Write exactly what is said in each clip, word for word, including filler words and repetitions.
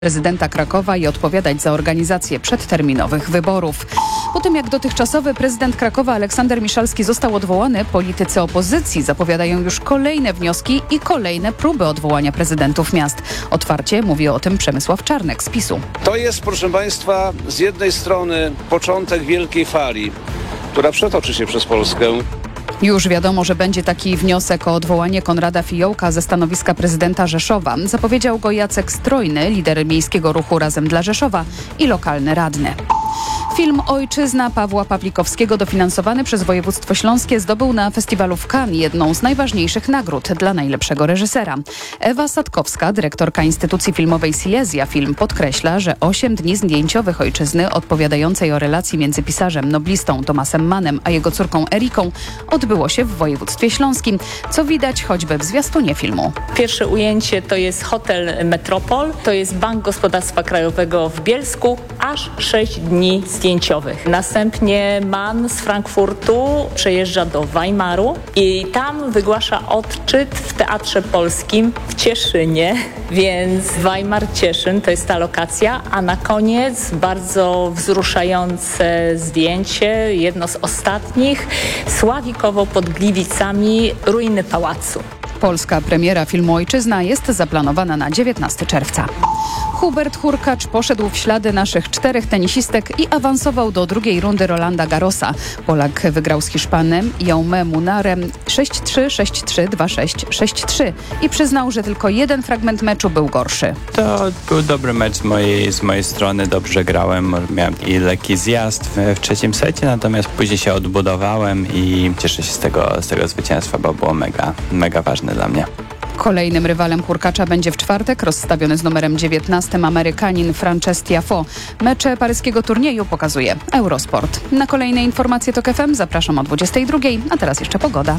prezydenta Krakowa i odpowiadać za organizację przedterminowych wyborów. Po tym jak dotychczasowy prezydent Krakowa Aleksander Miszalski został odwołany, politycy opozycji zapowiadają już kolejne wnioski i kolejne próby odwołania prezydentów miast. Otwarcie mówi o tym Przemysław Czarnek z PiSu. To jest, proszę Państwa, z jednej strony początek wielkiej fali, która przetoczy się przez Polskę. Już wiadomo, że będzie taki wniosek o odwołanie Konrada Fiołka ze stanowiska prezydenta Rzeszowa. Zapowiedział go Jacek Strojny, lider miejskiego ruchu Razem dla Rzeszowa i lokalny radny. Film Ojczyzna Pawła Pawlikowskiego, dofinansowany przez województwo śląskie, zdobył na festiwalu w Cannes jedną z najważniejszych nagród dla najlepszego reżysera. Ewa Sadkowska, dyrektorka Instytucji Filmowej Silesia Film, podkreśla, że osiem dni zdjęciowych Ojczyzny, odpowiadającej o relacji między pisarzem noblistą Tomasem Mannem a jego córką Eriką, odbyło się w województwie śląskim, co widać choćby w zwiastunie filmu. Pierwsze ujęcie to jest hotel Metropol, to jest Bank Gospodarstwa Krajowego w Bielsku, aż sześć dni zdjęciowych. Następnie Mann z Frankfurtu przejeżdża do Weimaru i tam wygłasza odczyt w Teatrze Polskim w Cieszynie, więc Weimar, Cieszyn to jest ta lokacja, a na koniec bardzo wzruszające zdjęcie, jedno z ostatnich, Sławikowo pod Gliwicami, ruiny pałacu. Polska premiera filmu Ojczyzna jest zaplanowana na dziewiętnastego czerwca. Hubert Hurkacz poszedł w ślady naszych czterech tenisistek i awansował do drugiej rundy Rolanda Garrosa. Polak wygrał z Hiszpanem Jaume Munarem sześć trzy, sześć trzy, dwa sześć, sześć trzy i przyznał, że tylko jeden fragment meczu był gorszy. To był dobry mecz z mojej, z mojej strony, dobrze grałem, miałem i lekki zjazd w, w trzecim secie, natomiast później się odbudowałem i cieszę się z tego, z tego zwycięstwa, bo było mega, mega ważne dla mnie. Kolejnym rywalem Hurkacza będzie w czwartek rozstawiony z numerem dziewiętnastym Amerykanin Frances Tiafoe. Mecze paryskiego turnieju pokazuje Eurosport. Na kolejne informacje TOK F M zapraszam o dwudziestej drugiej, a teraz jeszcze pogoda.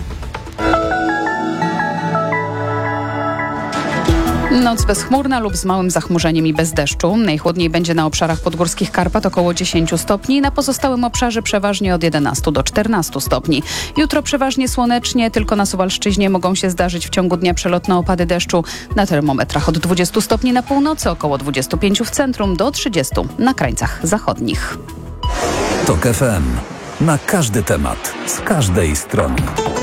Noc bezchmurna lub z małym zachmurzeniem i bez deszczu. Najchłodniej będzie na obszarach podgórskich Karpat około dziesięć stopni. Na pozostałym obszarze przeważnie od jedenastu do czternastu stopni. Jutro przeważnie słonecznie, tylko na Suwalszczyźnie mogą się zdarzyć w ciągu dnia przelotne opady deszczu. Na termometrach od dwudziestu stopni na północy, około dwudziestu pięciu w centrum, do trzydziestu na krańcach zachodnich. TOK F M. Na każdy temat, z każdej strony.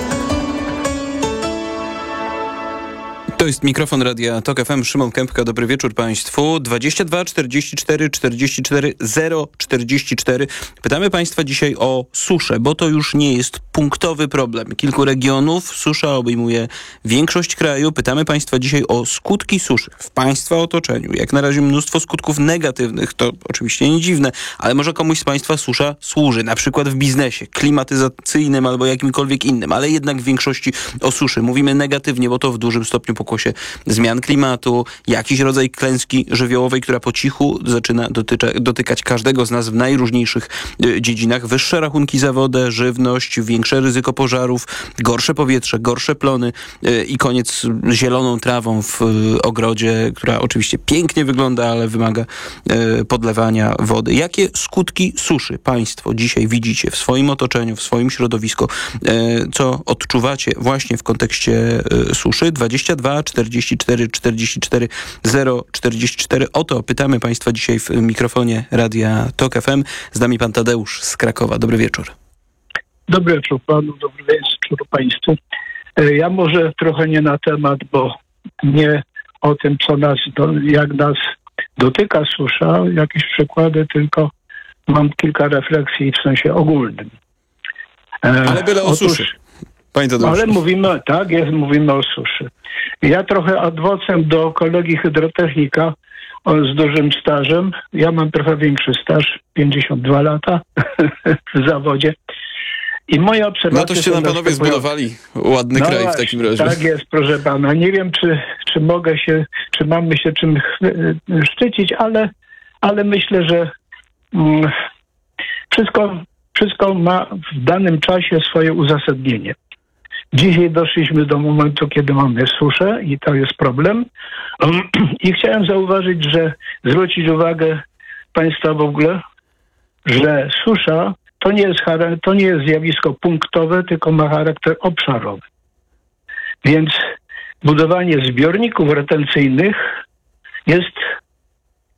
To jest mikrofon Radia TOK F M. Szymon Kępka, dobry wieczór Państwu. dwadzieścia dwa czterdzieści cztery czterdzieści cztery zero czterdzieści cztery. Pytamy Państwa dzisiaj o suszę, bo to już nie jest punktowy problem. Kilku regionów, susza obejmuje większość kraju. Pytamy Państwa dzisiaj o skutki suszy w Państwa otoczeniu. Jak na razie mnóstwo skutków negatywnych, to oczywiście nie dziwne, ale może komuś z Państwa susza służy, na przykład w biznesie klimatyzacyjnym albo jakimkolwiek innym, ale jednak w większości o suszy mówimy negatywnie, bo to w dużym stopniu pokłosie zmian klimatu, jakiś rodzaj klęski żywiołowej, która po cichu zaczyna dotyczy, dotykać każdego z nas w najróżniejszych y, dziedzinach. Wyższe rachunki za wodę, żywność, większe ryzyko pożarów, gorsze powietrze, gorsze plony y, i koniec zieloną trawą w y, ogrodzie, która oczywiście pięknie wygląda, ale wymaga y, podlewania wody. Jakie skutki suszy Państwo dzisiaj widzicie w swoim otoczeniu, w swoim środowisku? Y, co odczuwacie właśnie w kontekście y, suszy? dwadzieścia dwa czterdzieści cztery czterdzieści cztery zero czterdzieści cztery. O to pytamy Państwa dzisiaj w mikrofonie Radia TOK F M. Z nami pan Tadeusz z Krakowa. Dobry wieczór. Dobry wieczór panu, dobry wieczór państwu. Ja może trochę nie na temat, bo nie o tym, co nas, jak nas dotyka susza, jakieś przykłady, tylko mam kilka refleksji w sensie ogólnym. Ale byle o Otóż, suszy. Panie Tadeuszu. Ale mówimy, tak, jest, mówimy o suszy. Ja trochę adwocem do kolegi hydrotechnika o, z dużym stażem. Ja mam trochę większy staż, pięćdziesiąt dwa lata w zawodzie. I moja obserwacja... No toście nam panowie zbudowali ładny no kraj właśnie, w takim razie. Tak jest, proszę pana. Nie wiem, czy, czy mogę się, czy mamy się czym szczycić, ale, ale myślę, że mm, wszystko, wszystko ma w danym czasie swoje uzasadnienie. Dzisiaj doszliśmy do momentu, kiedy mamy suszę i to jest problem. I chciałem zauważyć, że zwrócić uwagę państwa w ogóle, że susza to nie jest, to nie jest zjawisko punktowe, tylko ma charakter obszarowy. Więc budowanie zbiorników retencyjnych jest